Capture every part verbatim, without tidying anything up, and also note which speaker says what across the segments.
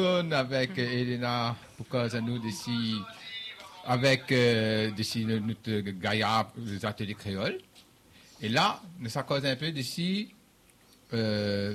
Speaker 1: Avec euh, Elena, pour que nous d'ici, avec euh, d'ici notre Gaïa, les ateliers créoles. Et là, nous ça cause un peu d'ici, euh,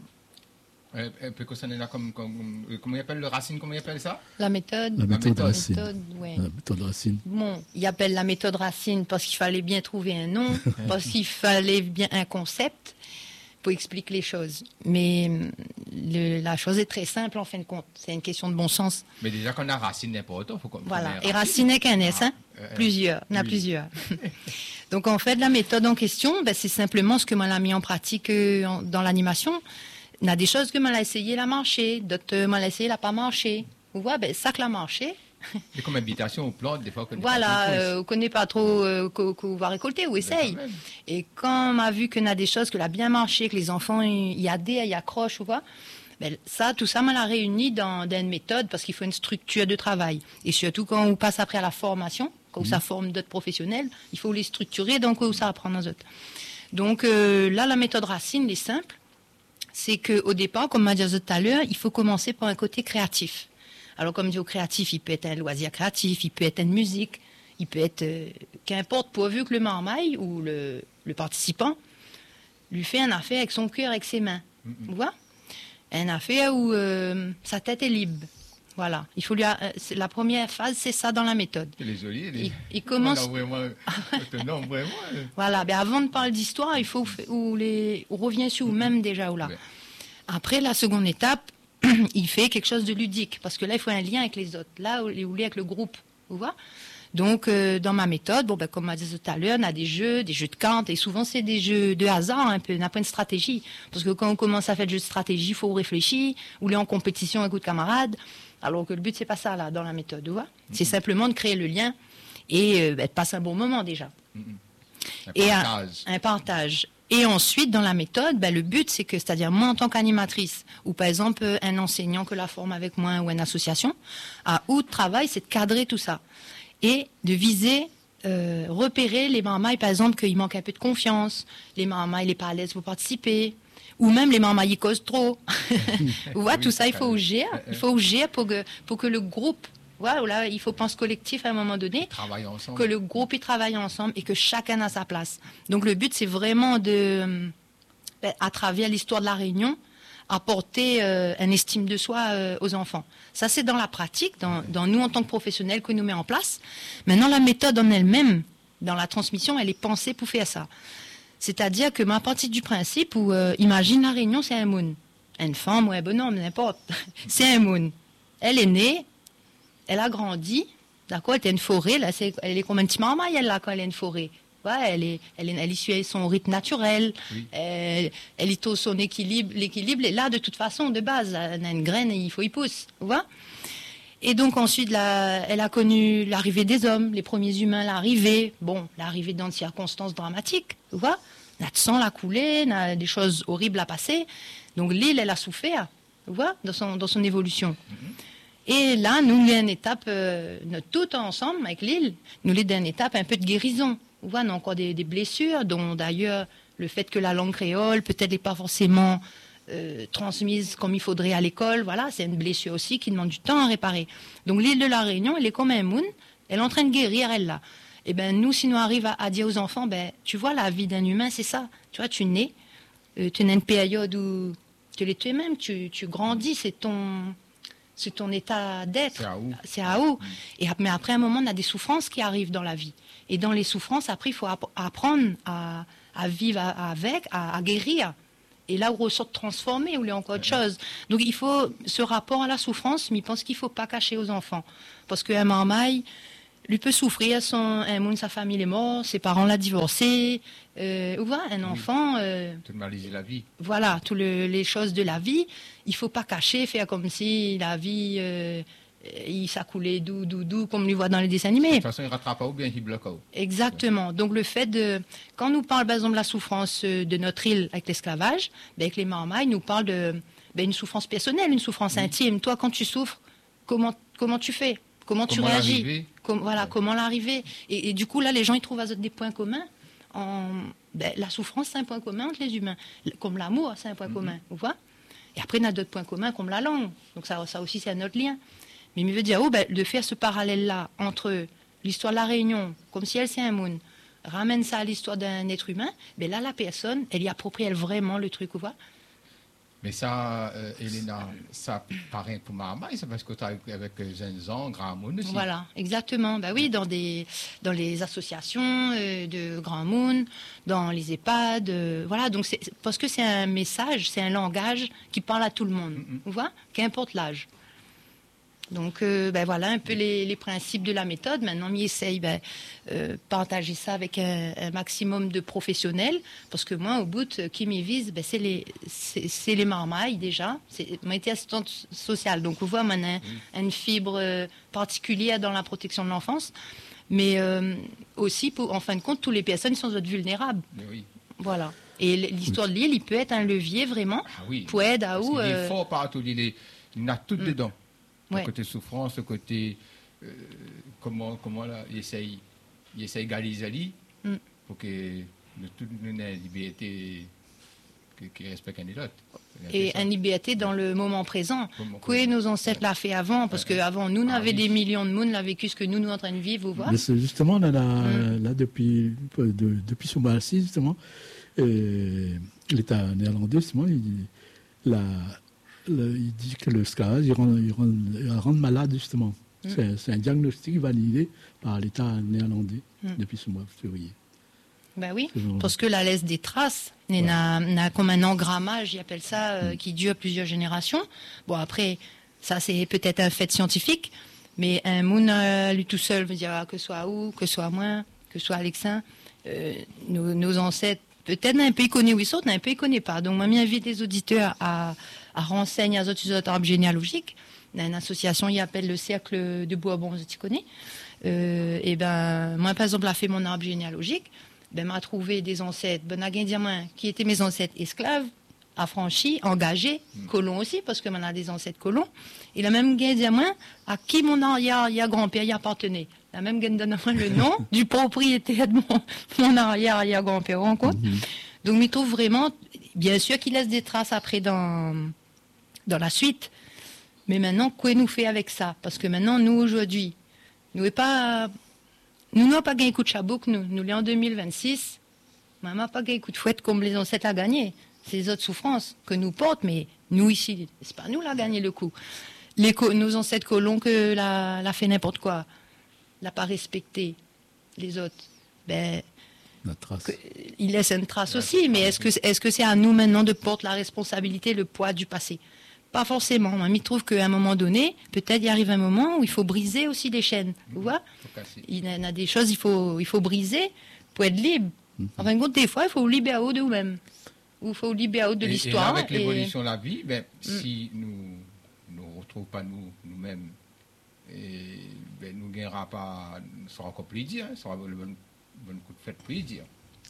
Speaker 1: un, un peu concerné là comme, comme, comment il appelle le racine, comment il appelle ça?
Speaker 2: La méthode.
Speaker 3: La méthode,
Speaker 1: méthode.
Speaker 3: Racine.
Speaker 2: Méthode, ouais.
Speaker 3: La méthode Racine.
Speaker 2: Bon, il appelle la méthode Racine parce qu'il fallait bien trouver un nom, parce qu'il fallait bien un concept pour expliquer les choses. Mais le, la chose est très simple en fin de compte. C'est une question de bon sens.
Speaker 1: Mais déjà qu'on a racine n'importe où, faut qu'on
Speaker 2: Voilà. Et racine n'est qu'un S, hein?
Speaker 1: Ah, euh,
Speaker 2: Plusieurs. Il y en a
Speaker 1: oui.
Speaker 2: plusieurs. Donc en fait, la méthode en question, ben, c'est simplement ce que moi l'a mis en pratique euh, en- dans l'animation. Il y a des choses que moi l'a essayé la marcher, d'autres euh, moi l'a essayé la pas marcher. Vous voyez, ben, ça que l'a marché.
Speaker 1: Et comme habitation aux plantes, des fois qu'on
Speaker 2: Voilà, euh, on connaît pas trop euh, qu'on qu'on va récolter ou essaye.
Speaker 1: quand même.
Speaker 2: Et quand on a vu qu'il y a des choses que l'a bien marché, que les enfants y y adhèrent, y accrochent ou quoi, ben, ça, tout ça, on l'a réuni dans, dans une méthode parce qu'il faut une structure de travail. Et surtout quand on passe après à la formation, quand ça forme d'autres professionnels, il faut les structurer, donc où ça apprend aux autres. Donc euh, là, la méthode Racine, elle est simple. C'est qu'au départ, comme m'a dit tout à l'heure, il faut commencer par un côté créatif. Alors, comme dit au créatif, il peut être un loisir créatif, il peut être une musique, il peut être euh, qu'importe, pourvu que le marmaille ou le, le participant lui fait un affaire avec son cœur, avec ses mains. Vous voyez? Un affaire où euh, sa tête est libre. Voilà. Il faut lui a- euh, c'est- la première phase, c'est ça dans la méthode.
Speaker 1: Elle est jolie. Elle est...
Speaker 2: Il, il commence.
Speaker 1: On a vraiment, autonome, vraiment. euh.
Speaker 2: Voilà. Ben avant de parler d'histoire, il faut f- où les, on revient sur ou même déjà ou là.
Speaker 1: Ouais.
Speaker 2: Après, la seconde étape, il fait quelque chose de ludique. Parce que là, il faut un lien avec les autres. Là, où il est avec le groupe. Vous voyez? Donc, euh, dans ma méthode, bon, ben, comme on dit tout à l'heure, on a des jeux, des jeux de cartes, et souvent, c'est des jeux de hasard, un peu, on n'a pas une stratégie. Parce que quand on commence à faire des jeux de stratégie, il faut réfléchir, ou aller en compétition avec d'autres camarades. Alors que le but, c'est pas ça, là, dans la méthode, vous voyez? C'est simplement de créer le lien et euh, ben, de passer un bon moment, déjà.
Speaker 1: Un
Speaker 2: Et un-
Speaker 1: partage.
Speaker 2: un partage. Et ensuite, dans la méthode, ben, le but, c'est que, c'est-à-dire moi en tant qu'animatrice, ou par exemple euh, un enseignant que la forme avec moi ou une association, à où de travail, c'est de cadrer tout ça. Et de viser, euh, repérer les marmailles, par exemple, qu'il manque un peu de confiance, les marmailles, les pas à l'aise pour participer, ou même les marmailles, ils causent trop. Vous voyez,
Speaker 1: Oui,
Speaker 2: tout ça, il
Speaker 1: ça,
Speaker 2: faut
Speaker 1: euh,
Speaker 2: ouvrir,
Speaker 1: euh,
Speaker 2: il faut ouvrir pour que, pour que le groupe, voilà, là, il faut penser collectif à un moment donné,
Speaker 1: Travailler ensemble.
Speaker 2: que le groupe y travaille ensemble et que chacun a sa place. Donc le but, c'est vraiment de, ben, à travers l'histoire de la Réunion, apporter euh, une estime de soi euh, aux enfants. Ça, c'est dans la pratique, dans, dans nous en tant que professionnels que nous met en place. Maintenant, la méthode en elle-même, dans la transmission, elle est pensée pour faire ça. C'est-à-dire que ma partie du principe où, euh, imagine la Réunion, c'est un moon. Une femme ou un bonhomme, n'importe. C'est un moon. Elle est née, elle a grandi, d'accord, elle était une forêt, là, c'est, elle est comme un petit marmaille, elle, là, quand elle est une forêt. Ouais, elle est, elle est, elle y suit son rythme naturel,
Speaker 1: Oui.
Speaker 2: elle, elle y trouve son équilibre, l'équilibre est là, de toute façon, de base, elle a une graine et il faut y pousse, vous voyez. Et donc ensuite, la, elle a connu l'arrivée des hommes, les premiers humains, l'arrivée, bon, l'arrivée dans des circonstances dramatiques, vous voyez. On a de sang à couler, on a des choses horribles à passer. Donc l'île, elle a souffert, vous voyez, dans son, dans son évolution. Et là, nous, nous, une étape, euh, notre- tout ensemble, avec l'île, nous, les une étape un peu de guérison. Vous voyez, on a encore des, des blessures, dont d'ailleurs, le fait que la langue créole, peut-être, n'est pas forcément euh, transmise comme il faudrait à l'école. Voilà, c'est une blessure aussi qui demande du temps à réparer. Donc, l'île de la Réunion, elle est comme un moon, elle est en train de guérir, elle, là. Et ben nous, si nous arrivons à, à dire aux enfants, ben, tu vois, la vie d'un humain, c'est ça. Tu vois, tu nais, euh, tu as une période où tu l'es toi-même, tu, tu grandis, c'est ton, c'est ton état d'être.
Speaker 1: C'est à où.
Speaker 2: C'est à où. Et, ap- mais après un moment, on a des souffrances qui arrivent dans la vie. Et dans les souffrances, après, il faut app- apprendre à, à vivre à- avec, à, à guérir. Et là où on ressort transformé, ou il y a encore autre chose. Donc il faut, ce rapport à la souffrance, mais je pense qu'il ne faut pas cacher aux enfants. Parce qu'un marmaille, lui peut souffrir, son, un monde, sa famille est mort, ses parents l'ont divorcé. Euh, ou voilà, un enfant, euh,
Speaker 1: Tout normaliser la vie.
Speaker 2: voilà, toutes le, les choses de la vie, il faut pas cacher, faire comme si la vie, euh, il s'accoulait doux, doux, doux, comme on le voit dans les dessins
Speaker 1: De
Speaker 2: animés.
Speaker 1: toute façon, il rattrape pas ou bien il bloque. Ou.
Speaker 2: Exactement. Donc le fait de, quand nous parle par exemple de la souffrance euh, de notre île avec l'esclavage, ben, avec les marmailles, nous parle de ben, une souffrance personnelle, une souffrance intime. Toi, quand tu souffres, comment comment tu fais? Comment, tu
Speaker 1: Comment
Speaker 2: réagis?
Speaker 1: l'arriver?
Speaker 2: Com- Voilà,
Speaker 1: Ouais.
Speaker 2: comment l'arriver? Et, et du coup là, les gens ils trouvent à des points communs. En, ben, la souffrance, c'est un point commun entre les humains, L- comme l'amour, c'est un point commun. Vous voyez? Et après, on a d'autres points communs comme la langue. Donc ça, ça aussi, c'est un autre lien. Mais il veut dire, oh, ben, de faire ce parallèle-là entre l'histoire de la Réunion, comme si elle c'est un monde, ramène ça à l'histoire d'un être humain, ben là, la personne, elle y approprie elle vraiment le truc, vous voyez.
Speaker 1: Mais ça, euh, Elena, ça paraît pour Marmaille, c'est parce que tu as avec Zenzan, Grand Moon aussi.
Speaker 2: Voilà, exactement. Ben oui, dans, des, dans les associations euh, de Grand Moon, dans les EHPAD, euh, voilà. Donc c'est, parce que c'est un message, c'est un langage qui parle à tout le monde, mm-hmm. vous voyez, qu'importe l'âge. Donc, euh, ben voilà un peu les, les principes de la méthode. Maintenant, on essaye ben, euh, partager ça avec un, un maximum de professionnels, parce que moi, au bout, qui m'y vise, ben, c'est les, c'est, c'est les marmailles déjà. C'est, moi, été assistante sociale, donc vous voyez, on a oui. une fibre euh, particulière dans la protection de l'enfance, mais euh, aussi, pour, en fin de compte, toutes les personnes sont vulnérables.
Speaker 1: Oui.
Speaker 2: Voilà. Et l'histoire de l'île, il peut être un levier vraiment
Speaker 1: ah oui.
Speaker 2: pour aider à où.
Speaker 1: Il est
Speaker 2: euh...
Speaker 1: fort partout, il, est, il a tout mm. dedans. Le
Speaker 2: ouais.
Speaker 1: côté souffrance, le côté euh, comment comment là, il essaye il essaye d'égaliser mm. pour que nous tous nous ayons une liberté qui respecte un et l'autre.
Speaker 2: Et une liberté dans le moment présent. Que nos ancêtres ouais. l'ont fait avant, parce ouais. qu'avant nous, on ah, avait oui. des millions de monde, on a vécu ce que nous nous sommes en train de vivre, vous voyez.
Speaker 3: Justement, là, là, mm. là depuis de, depuis Soumalsi, justement, euh, l'État néerlandais, justement, il, la Le, il dit que le sclérose, il rend, il rend, il rend malade, justement. Mm. C'est, c'est un diagnostic validé par l'État néerlandais mm. depuis ce mois de février.
Speaker 2: Ben oui, parce que la laisse des traces, il y a, a comme un engrammage, ils appellent ça, euh, mm. qui dure plusieurs générations. Bon, après, ça, c'est peut-être un fait scientifique, mais un moun, euh, lui tout seul, veut dire que ce soit où, que ce soit moi, que ce soit Alexin, euh, nos, nos ancêtres, peut-être un peu connus, oui, saute, un peu connus pas. Donc, moi, j'invite les auditeurs à, à renseigner à autres arbres généalogiques. Il y a une association, il appelle le Cercle de Bourbon, tu connais. Euh, et ben, moi, par exemple, a fait mon arbre généalogique. Ben, m'a trouvé des ancêtres, ben, diamant, qui étaient mes ancêtres esclaves, affranchis, engagés, mmh. colons aussi, parce que m'en a des ancêtres colons. Et la même diamant à qui mon arrière-grand-père y appartenait. La même gaine donne le nom du propriétaire de mon, mon arrière-arrière-grand-père, en compte. Mmh. Donc, il trouve vraiment, bien sûr qu'il laisse des traces après dans, dans la suite. Mais maintenant, quoi nous fait avec ça? Parce que maintenant, nous, aujourd'hui, nous n'est pas, nous n'avons pas gagné coup de chabouk, nous, nous l'est en deux mille vingt-six. Maman n'a pas gagné coup de fouette comme les ancêtres a gagné. C'est les autres souffrances que nous portent, mais nous ici, c'est pas nous qui a gagné le coup. Les co- nos ancêtres colons que l'a, l'a fait n'importe quoi, l'a pas respecté, les autres, ben,
Speaker 3: la trace.
Speaker 2: Que, il laisse une trace aussi, mais est-ce que, est-ce que c'est à nous maintenant de porter la responsabilité, le poids du passé? Pas forcément. Mamie trouve qu'à un moment donné, peut-être il arrive un moment où il faut briser aussi les chaînes. Vous voyez? Il y en a des choses il faut, il faut briser pour être libre. Mm-hmm. En fin de compte, des fois, il faut libérer de nous-mêmes. Ou il faut libérer de l'histoire.
Speaker 1: Et, et avec et... l'évolution de la vie, ben, mm. si nous ne retrouvons pas nous, nous-mêmes, et, ben, nous ne gagnerons pas, ça sera encore plaisir, hein, ça sera le bon, bon coup de fête plaisir.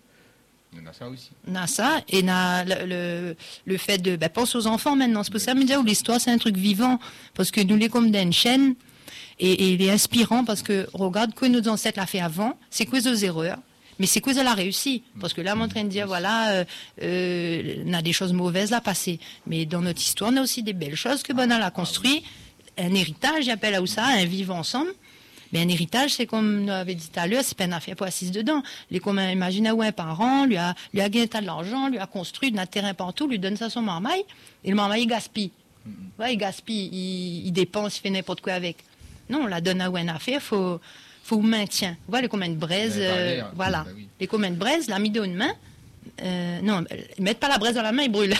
Speaker 1: On a ça aussi.
Speaker 2: On a ça, et on a le, le, le fait de... Ben, pense aux enfants maintenant. C'est pour ça que je me dis, l'histoire, c'est un truc vivant. Parce que nous, les comme d'une chaîne, et, et il est inspirant, parce que, regarde, que nos ancêtres l'ont fait avant, c'est quoi aux erreurs, mais c'est quoi elle a réussi. Parce que là, on est en train de dire, voilà, euh, euh, on a des choses mauvaises à passer. Mais dans notre histoire, on a aussi des belles choses que Bonal a construit. Un héritage, j'appelle à ça, un vivre ensemble. Mais un héritage, c'est comme on avait dit tout à l'heure, c'est pas une affaire pour assister dedans. Les comme imagine où un parent lui a lui a gagné de l'argent, lui a construit un terrain partout, lui donne ça à son marmaille, et le marmaille il gaspille. Mm-hmm. Ouais, il gaspille, il, il dépense, il fait n'importe quoi avec. Non, on la donne à où une affaire, faut faut maintien. Voilà les communs de braise, euh, parlé, voilà. Bah oui. Les communs de braise, la mis dans une main. Euh, non, ils mettent pas la braise dans la main, ils brûlent.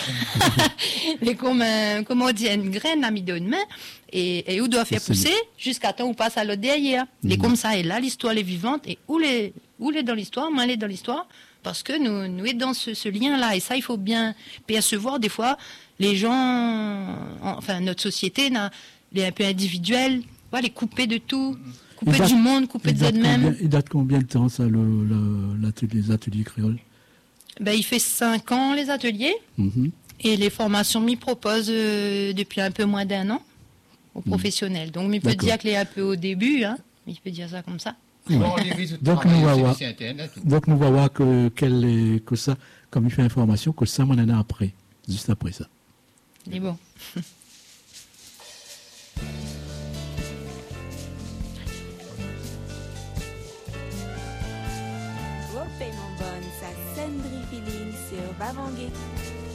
Speaker 2: Les communs, comment on dit, une graine, la mis dans une main. Et, et où doit faire pousser jusqu'à temps où passe à l'autre derrière. Mmh. Et comme ça, et là, l'histoire est vivante. Et où les, où les dans l'histoire, moi, elle est dans l'histoire. Parce que nous, nous sommes dans ce, ce lien-là. Et ça, il faut bien percevoir. Des fois, les gens, enfin, notre société, les un peu individuels, voilà, les couper de tout, couper date, du monde, couper de eux-mêmes.
Speaker 3: Il date combien de temps, ça, le, le, l'atelier, les ateliers créoles?
Speaker 2: Ben, il fait cinq ans, les ateliers. Mmh. Et les formations, m'y propose euh, depuis un peu moins d'un an. Aux professionnels. Donc, il peut D'accord. dire qu'il est un peu au début, hein. Il peut dire ça comme ça.
Speaker 3: Ouais. donc, nous va voir, donc, nous va voir que, est, que ça, comme il fait information, que ça, on en a après, juste après ça.
Speaker 2: Il est bon.
Speaker 4: Wopé mon bonne, ça Sandri Feeling sur Bavangé.